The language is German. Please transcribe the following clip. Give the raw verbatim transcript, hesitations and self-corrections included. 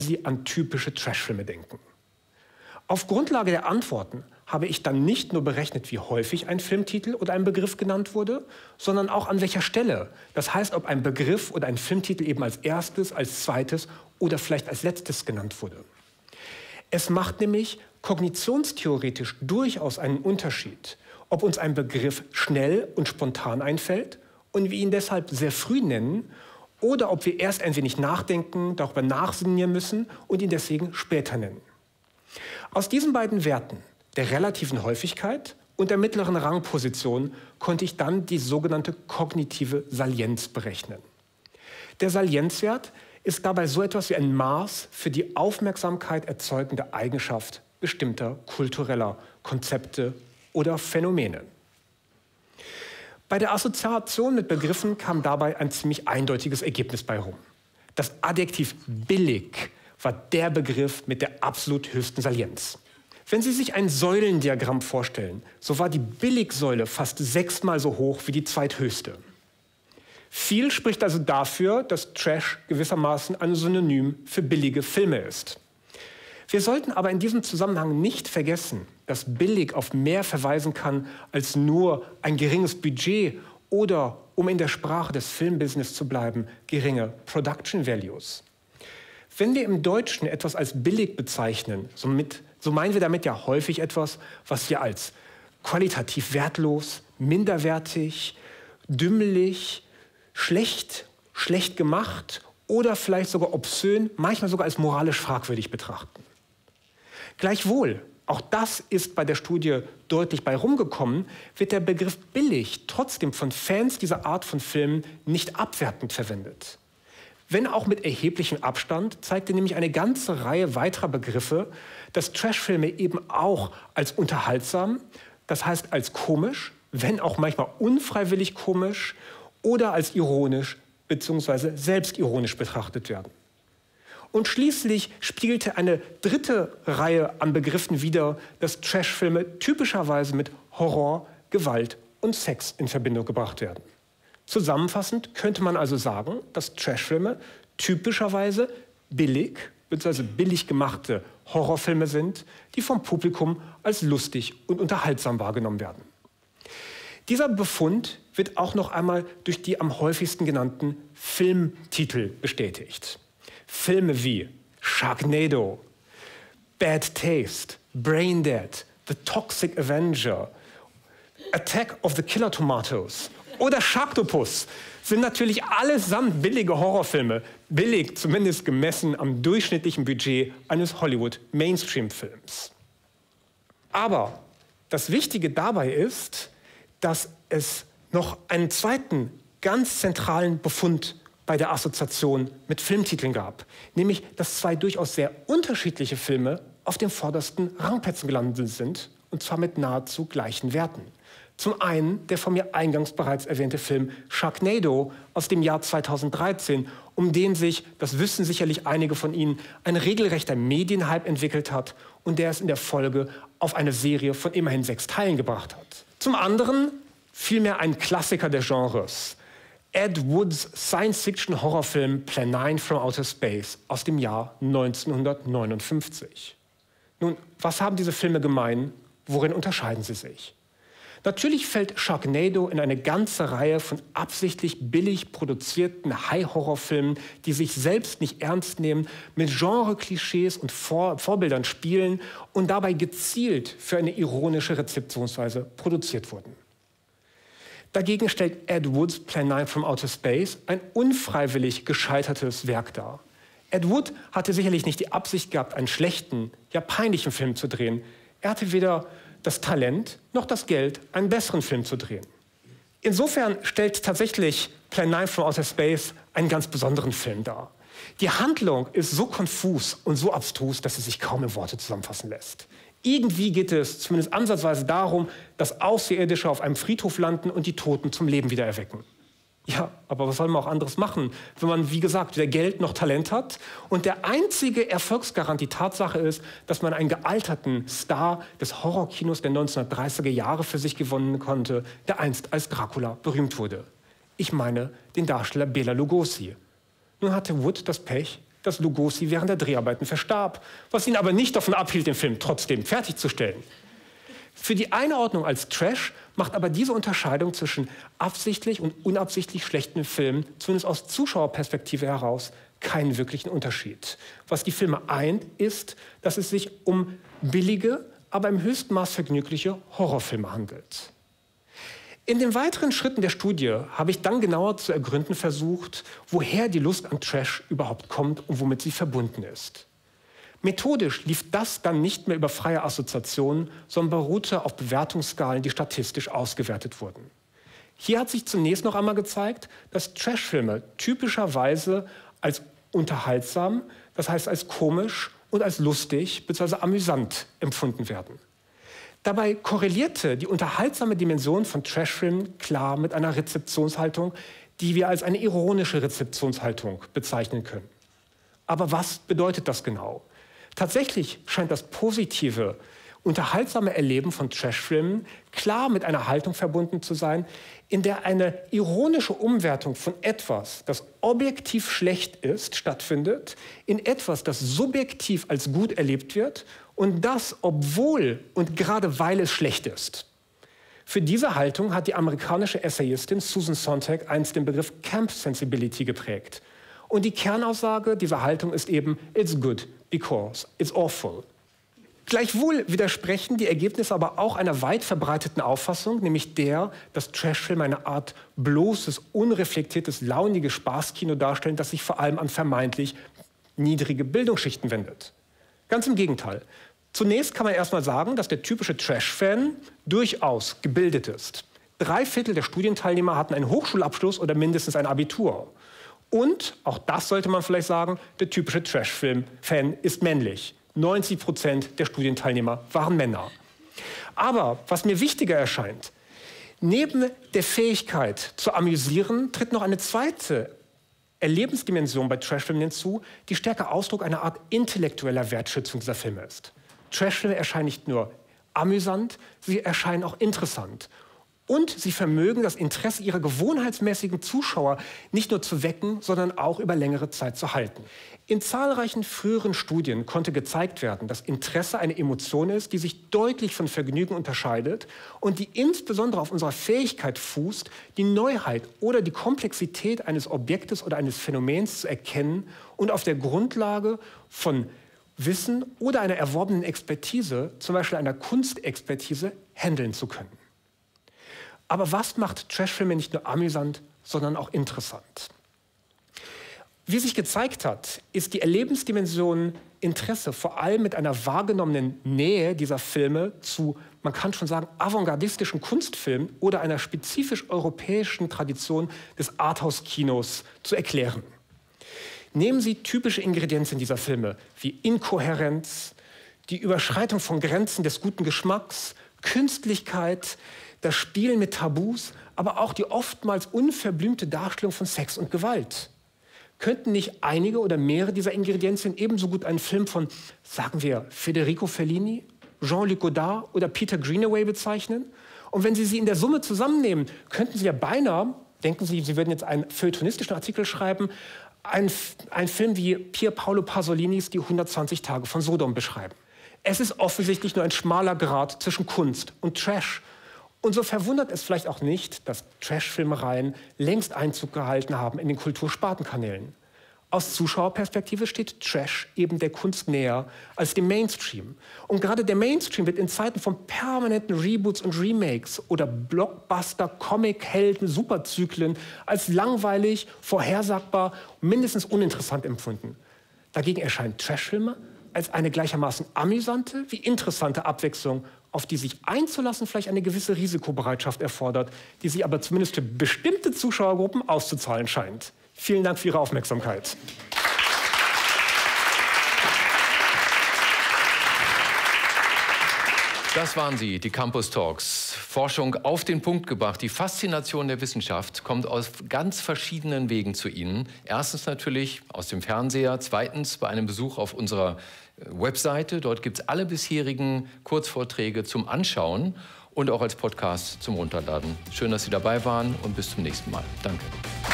Sie an typische Trashfilme denken? Auf Grundlage der Antworten habe ich dann nicht nur berechnet, wie häufig ein Filmtitel oder ein Begriff genannt wurde, sondern auch an welcher Stelle. Das heißt, ob ein Begriff oder ein Filmtitel eben als erstes, als zweites oder vielleicht als letztes genannt wurde. Es macht nämlich kognitionstheoretisch durchaus einen Unterschied, ob uns ein Begriff schnell und spontan einfällt und wir ihn deshalb sehr früh nennen oder ob wir erst ein wenig nachdenken, darüber nachsinnieren müssen und ihn deswegen später nennen. Aus diesen beiden Werten, der relativen Häufigkeit und der mittleren Rangposition, konnte ich dann die sogenannte kognitive Salienz berechnen. Der Salienzwert ist dabei so etwas wie ein Maß für die Aufmerksamkeit erzeugende Eigenschaft bestimmter kultureller Konzepte oder Phänomene. Bei der Assoziation mit Begriffen kam dabei ein ziemlich eindeutiges Ergebnis bei rum. Das Adjektiv billig war der Begriff mit der absolut höchsten Salienz. Wenn Sie sich ein Säulendiagramm vorstellen, so war die Billigsäule fast sechsmal so hoch wie die zweithöchste. Viel spricht also dafür, dass Trash gewissermaßen ein Synonym für billige Filme ist. Wir sollten aber in diesem Zusammenhang nicht vergessen, dass billig auf mehr verweisen kann als nur ein geringes Budget oder, um in der Sprache des Filmbusiness zu bleiben, geringe Production Values. Wenn wir im Deutschen etwas als billig bezeichnen, somit, so meinen wir damit ja häufig etwas, was wir als qualitativ wertlos, minderwertig, dümmlich, schlecht, schlecht gemacht oder vielleicht sogar obszön, manchmal sogar als moralisch fragwürdig betrachten. Gleichwohl, auch das ist bei der Studie deutlich bei rumgekommen, wird der Begriff billig trotzdem von Fans dieser Art von Filmen nicht abwertend verwendet. Wenn auch mit erheblichem Abstand, zeigte nämlich eine ganze Reihe weiterer Begriffe, dass Trashfilme eben auch als unterhaltsam, das heißt als komisch, wenn auch manchmal unfreiwillig komisch oder als ironisch bzw. selbstironisch betrachtet werden. Und schließlich spiegelte eine dritte Reihe an Begriffen wider, dass Trashfilme typischerweise mit Horror, Gewalt und Sex in Verbindung gebracht werden. Zusammenfassend könnte man also sagen, dass Trashfilme typischerweise billig bzw. billig gemachte Horrorfilme sind, die vom Publikum als lustig und unterhaltsam wahrgenommen werden. Dieser Befund wird auch noch einmal durch die am häufigsten genannten Filmtitel bestätigt. Filme wie Sharknado, Bad Taste, Braindead, The Toxic Avenger, Attack of the Killer Tomatoes oder Sharktopus sind natürlich allesamt billige Horrorfilme, billig zumindest gemessen am durchschnittlichen Budget eines Hollywood-Mainstream-Films. Aber das Wichtige dabei ist, dass es noch einen zweiten, ganz zentralen Befund bei der Assoziation mit Filmtiteln gab, nämlich dass zwei durchaus sehr unterschiedliche Filme auf den vordersten Rangplätzen gelandet sind, und zwar mit nahezu gleichen Werten. Zum einen der von mir eingangs bereits erwähnte Film Sharknado aus dem Jahr zweitausenddreizehn, um den sich, das wissen sicherlich einige von Ihnen, ein regelrechter Medienhype entwickelt hat und der es in der Folge auf eine Serie von immerhin sechs Teilen gebracht hat. Zum anderen vielmehr ein Klassiker des Genres, Ed Woods Science-Fiction-Horrorfilm Plan neun from Outer Space aus dem Jahr neunzehnhundertneunundfünfzig. Nun, was haben diese Filme gemein? Worin unterscheiden sie sich? Natürlich fällt Sharknado in eine ganze Reihe von absichtlich billig produzierten High-Horror-Filmen, die sich selbst nicht ernst nehmen, mit Genre-Klischees und Vor- Vorbildern spielen und dabei gezielt für eine ironische Rezeptionsweise produziert wurden. Dagegen stellt Ed Woods Plan neun from Outer Space ein unfreiwillig gescheitertes Werk dar. Ed Wood hatte sicherlich nicht die Absicht gehabt, einen schlechten, ja peinlichen Film zu drehen. Er hatte weder das Talent noch das Geld, einen besseren Film zu drehen. Insofern stellt tatsächlich Plan neun from Outer Space einen ganz besonderen Film dar. Die Handlung ist so konfus und so abstrus, dass sie sich kaum in Worte zusammenfassen lässt. Irgendwie geht es zumindest ansatzweise darum, dass Außerirdische auf einem Friedhof landen und die Toten zum Leben wieder erwecken. Ja, aber was soll man auch anderes machen, wenn man, wie gesagt, weder Geld noch Talent hat und der einzige Erfolgsgarant die Tatsache ist, dass man einen gealterten Star des Horrorkinos der neunzehnhundertdreißiger Jahre für sich gewinnen konnte, der einst als Dracula berühmt wurde. Ich meine den Darsteller Bela Lugosi. Nun hatte Wood das Pech, dass Lugosi während der Dreharbeiten verstarb, was ihn aber nicht davon abhielt, den Film trotzdem fertigzustellen. Für die Einordnung als Trash macht aber diese Unterscheidung zwischen absichtlich und unabsichtlich schlechten Filmen, zumindest aus Zuschauerperspektive heraus, keinen wirklichen Unterschied. Was die Filme eint, ist, dass es sich um billige, aber im höchsten Maß vergnügliche Horrorfilme handelt. In den weiteren Schritten der Studie habe ich dann genauer zu ergründen versucht, woher die Lust an Trash überhaupt kommt und womit sie verbunden ist. Methodisch lief das dann nicht mehr über freie Assoziationen, sondern beruhte auf Bewertungsskalen, die statistisch ausgewertet wurden. Hier hat sich zunächst noch einmal gezeigt, dass Trashfilme typischerweise als unterhaltsam, das heißt als komisch und als lustig bzw. amüsant empfunden werden. Dabei korrelierte die unterhaltsame Dimension von Trashfilmen klar mit einer Rezeptionshaltung, die wir als eine ironische Rezeptionshaltung bezeichnen können. Aber was bedeutet das genau? Tatsächlich scheint das positive, unterhaltsame Erleben von Trashfilmen klar mit einer Haltung verbunden zu sein, in der eine ironische Umwertung von etwas, das objektiv schlecht ist, stattfindet, in etwas, das subjektiv als gut erlebt wird und das, obwohl und gerade weil es schlecht ist. Für diese Haltung hat die amerikanische Essayistin Susan Sontag einst den Begriff Camp Sensibility geprägt. Und die Kernaussage dieser Haltung ist eben, it's good because it's awful. Gleichwohl widersprechen die Ergebnisse aber auch einer weit verbreiteten Auffassung, nämlich der, dass Trashfilme eine Art bloßes, unreflektiertes, launiges Spaßkino darstellen, das sich vor allem an vermeintlich niedrige Bildungsschichten wendet. Ganz im Gegenteil. Zunächst kann man erstmal sagen, dass der typische Trash-Fan durchaus gebildet ist. Drei Viertel der Studienteilnehmer hatten einen Hochschulabschluss oder mindestens ein Abitur. Und, auch das sollte man vielleicht sagen, der typische Trash-Film-Fan ist männlich. neunzig Prozent der Studienteilnehmer waren Männer. Aber was mir wichtiger erscheint, neben der Fähigkeit zu amüsieren, tritt noch eine zweite Erlebensdimension bei Trashfilmen hinzu, die stärker Ausdruck einer Art intellektueller Wertschätzung dieser Filme ist. Trashfilme erscheinen nicht nur amüsant, sie erscheinen auch interessant. Und sie vermögen das Interesse ihrer gewohnheitsmäßigen Zuschauer nicht nur zu wecken, sondern auch über längere Zeit zu halten. In zahlreichen früheren Studien konnte gezeigt werden, dass Interesse eine Emotion ist, die sich deutlich von Vergnügen unterscheidet und die insbesondere auf unserer Fähigkeit fußt, die Neuheit oder die Komplexität eines Objektes oder eines Phänomens zu erkennen und auf der Grundlage von Wissen oder einer erworbenen Expertise, zum Beispiel einer Kunstexpertise, handeln zu können. Aber was macht Trashfilme nicht nur amüsant, sondern auch interessant? Wie sich gezeigt hat, ist die Erlebensdimension Interesse vor allem mit einer wahrgenommenen Nähe dieser Filme zu, man kann schon sagen, avantgardistischen Kunstfilmen oder einer spezifisch europäischen Tradition des Arthouse-Kinos zu erklären. Nehmen Sie typische Ingredienzien dieser Filme wie Inkohärenz, die Überschreitung von Grenzen des guten Geschmacks, Künstlichkeit, das Spielen mit Tabus, aber auch die oftmals unverblümte Darstellung von Sex und Gewalt. Könnten nicht einige oder mehrere dieser Ingredienzien ebenso gut einen Film von, sagen wir, Federico Fellini, Jean-Luc Godard oder Peter Greenaway bezeichnen? Und wenn Sie sie in der Summe zusammennehmen, könnten Sie ja beinahe, denken Sie, Sie würden jetzt einen feuilletonistischen Artikel schreiben, einen, einen Film wie Pier Paolo Pasolinis Die hundertzwanzig Tage von Sodom beschreiben. Es ist offensichtlich nur ein schmaler Grat zwischen Kunst und Trash. Und so verwundert es vielleicht auch nicht, dass Trash-Filmereien längst Einzug gehalten haben in den Kulturspartenkanälen. Aus Zuschauerperspektive steht Trash eben der Kunst näher als dem Mainstream. Und gerade der Mainstream wird in Zeiten von permanenten Reboots und Remakes oder Blockbuster, Comic-Helden, Superzyklen als langweilig, vorhersagbar, mindestens uninteressant empfunden. Dagegen erscheinen Trashfilme als eine gleichermaßen amüsante wie interessante Abwechslung, auf die sich einzulassen vielleicht eine gewisse Risikobereitschaft erfordert, die sich aber zumindest für bestimmte Zuschauergruppen auszuzahlen scheint. Vielen Dank für Ihre Aufmerksamkeit. Das waren sie, die Campus Talks. Forschung auf den Punkt gebracht. Die Faszination der Wissenschaft kommt aus ganz verschiedenen Wegen zu Ihnen. Erstens natürlich aus dem Fernseher, zweitens bei einem Besuch auf unserer Webseite. Dort gibt es alle bisherigen Kurzvorträge zum Anschauen und auch als Podcast zum Runterladen. Schön, dass Sie dabei waren und bis zum nächsten Mal. Danke.